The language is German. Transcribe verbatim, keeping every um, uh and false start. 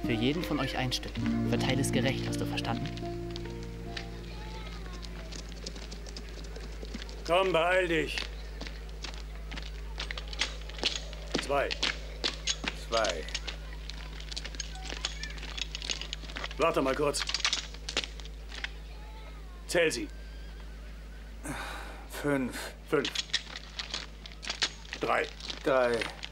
Für jeden von euch ein Stück. Verteile es gerecht, hast du verstanden? Komm, beeil dich. Zwei. Zwei. Warte mal kurz. Zähl sie. Fünf. Fünf. Drei. Drei.